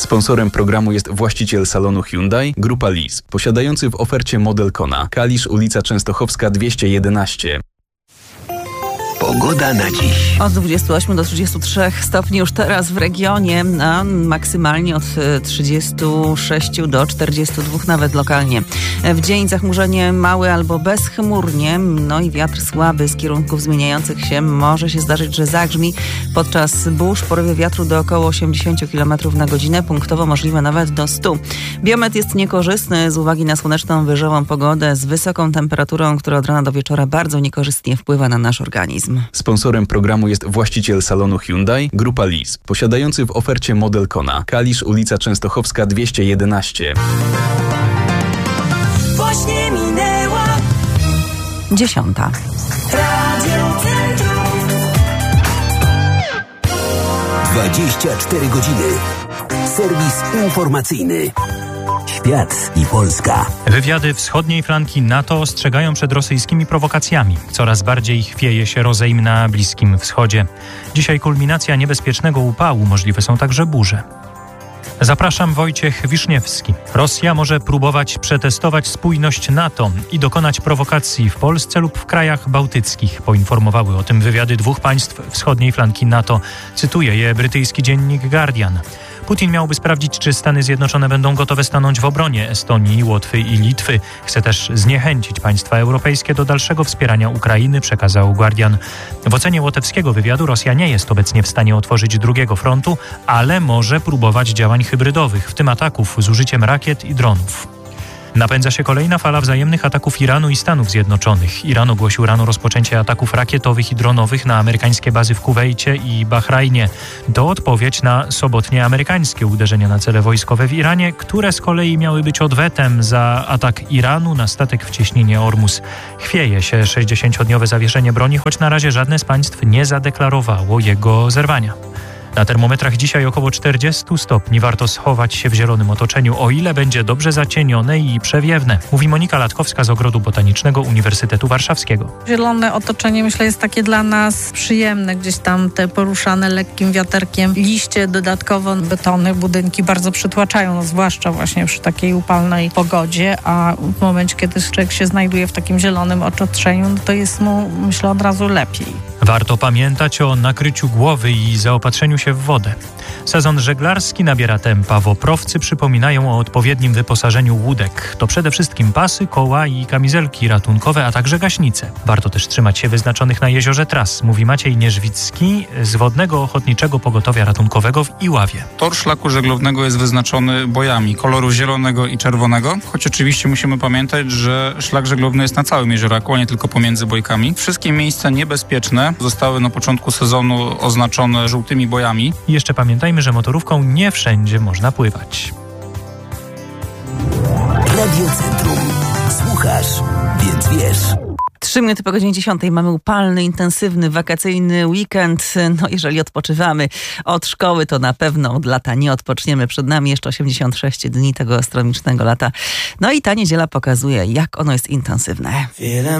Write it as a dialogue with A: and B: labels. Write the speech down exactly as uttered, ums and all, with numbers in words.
A: Sponsorem programu jest właściciel salonu Hyundai, Grupa Lease, posiadający w ofercie model Kona. Kalisz, ulica Częstochowska dwieście jedenaście.
B: Pogoda na dziś.
C: Od dwudziestu ośmiu do trzydziestu trzech stopni już teraz w regionie, a maksymalnie od trzydziestu sześciu do czterdziestu dwóch nawet lokalnie. W dzień zachmurzenie małe albo bezchmurnie, no i wiatr słaby z kierunków zmieniających się. Może się zdarzyć, że zagrzmi. Podczas burz porywy wiatru do około osiemdziesięciu kilometrów na godzinę, punktowo możliwe nawet do stu. Biometr jest niekorzystny z uwagi na słoneczną, wyżową pogodę z wysoką temperaturą, która od rana do wieczora bardzo niekorzystnie wpływa na nasz organizm.
A: Sponsorem programu jest właściciel salonu Hyundai, Grupa Lease, posiadający w ofercie model Kona. Kalisz, ulica Częstochowska dwieście jedenaście.
D: Właśnie minęła
C: Dziesiąta.
D: Radio Centrum.
B: dwadzieścia cztery godziny. Serwis informacyjny. Świat i Polska.
E: Wywiady wschodniej flanki NATO ostrzegają przed rosyjskimi prowokacjami. Coraz bardziej chwieje się rozejm na Bliskim Wschodzie. Dzisiaj kulminacja niebezpiecznego upału. Możliwe są także burze. Zapraszam, Wojciech Wiszniewski. Rosja może próbować przetestować spójność NATO i dokonać prowokacji w Polsce lub w krajach bałtyckich. Poinformowały o tym wywiady dwóch państw wschodniej flanki NATO. Cytuje je brytyjski dziennik Guardian. Putin miałby sprawdzić, czy Stany Zjednoczone będą gotowe stanąć w obronie Estonii, Łotwy i Litwy. Chce też zniechęcić państwa europejskie do dalszego wspierania Ukrainy, przekazał Guardian. W ocenie łotewskiego wywiadu Rosja nie jest obecnie w stanie otworzyć drugiego frontu, ale może próbować działań hybrydowych, w tym ataków z użyciem rakiet i dronów. Napędza się kolejna fala wzajemnych ataków Iranu i Stanów Zjednoczonych. Iran ogłosił rano rozpoczęcie ataków rakietowych i dronowych na amerykańskie bazy w Kuwejcie i Bahrajnie. To odpowiedź na sobotnie amerykańskie uderzenia na cele wojskowe w Iranie, które z kolei miały być odwetem za atak Iranu na statek w cieśninie Ormus. Chwieje się sześćdziesięciodniowe zawieszenie broni, choć na razie żadne z państw nie zadeklarowało jego zerwania. Na termometrach dzisiaj około czterdziestu stopni. Warto schować się w zielonym otoczeniu, o ile będzie dobrze zacienione i przewiewne. Mówi Monika Latkowska z Ogrodu Botanicznego Uniwersytetu Warszawskiego.
F: Zielone otoczenie, myślę, jest takie dla nas przyjemne. Gdzieś tam te poruszane lekkim wiaterkiem liście, dodatkowo betony, budynki bardzo przytłaczają, no, zwłaszcza właśnie przy takiej upalnej pogodzie, a w momencie, kiedy człowiek się znajduje w takim zielonym otoczeniu, no to jest mu, myślę, od razu lepiej.
E: Warto pamiętać o nakryciu głowy i zaopatrzeniu się w wodę. Sezon żeglarski nabiera tempa. Woprowcy przypominają o odpowiednim wyposażeniu łódek. To przede wszystkim pasy, koła i kamizelki ratunkowe, a także gaśnice. Warto też trzymać się wyznaczonych na jeziorze tras, mówi Maciej Nierzwicki z Wodnego Ochotniczego Pogotowia Ratunkowego w Iławie.
G: Tor szlaku żeglownego jest wyznaczony bojami koloru zielonego i czerwonego, choć oczywiście musimy pamiętać, że szlak żeglowny jest na całym jeziораku, a nie tylko pomiędzy bojkami. Wszystkie miejsca niebezpieczne zostały na początku sezonu oznaczone żółtymi bojami.
E: I jeszcze pamiętajmy, że motorówką nie wszędzie można pływać.
B: Radio Centrum. Słuchasz, więc wiesz.
C: Trzy minuty po godzinie dziesiątej mamy upalny, intensywny, wakacyjny weekend. No jeżeli odpoczywamy od szkoły, to na pewno od lata nie odpoczniemy. Przed nami jeszcze osiemdziesiąt sześć dni tego astronomicznego lata. No i ta niedziela pokazuje, jak ono jest intensywne.